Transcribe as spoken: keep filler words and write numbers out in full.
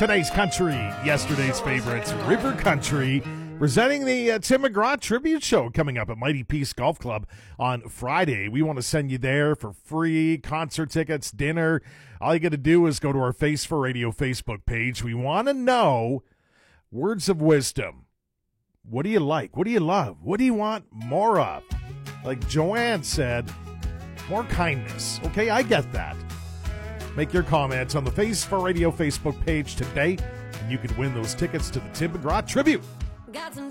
Today's country, yesterday's favorites, River Country, presenting the uh, Tim McGraw Tribute Show coming up at Mighty Peace Golf Club on Friday. We want to send you there for free concert tickets, dinner. All you got to do is go to our Face for Radio Facebook page. We want to know words of wisdom. What do you like? What do you love? What do you want more of? Like Joanne said, more kindness. Okay, I get that. Make your comments on the Face for Radio Facebook page today, and you can win those tickets to the Tim McGraw Tribute. Got some